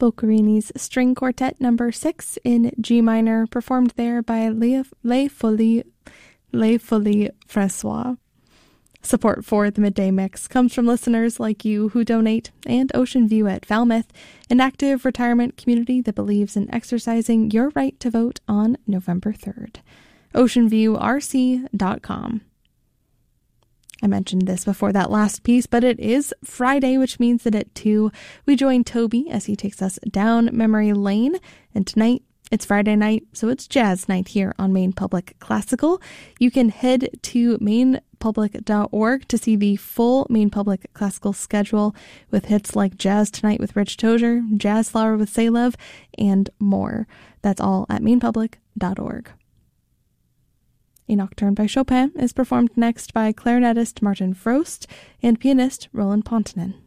Boccherini's String Quartet No. 6 in G minor, performed there by Les Folies Francois. Support for the Midday Mix comes from listeners like you who donate, and Ocean View at Falmouth, an active retirement community that believes in exercising your right to vote on November 3rd. OceanViewRC.com. I mentioned this before that last piece, but it is Friday, which means that at 2, we join Toby as he takes us down memory lane, and tonight, it's Friday night, so it's jazz night here on Maine Public Classical. You can head to mainepublic.org to see the full Maine Public Classical schedule with hits like Jazz Tonight with Rich Tozier, Jazz Flower with Say-Love, and more. That's all at mainepublic.org. A Nocturne by Chopin is performed next by clarinetist Martin Frost and pianist Roland Pontonen.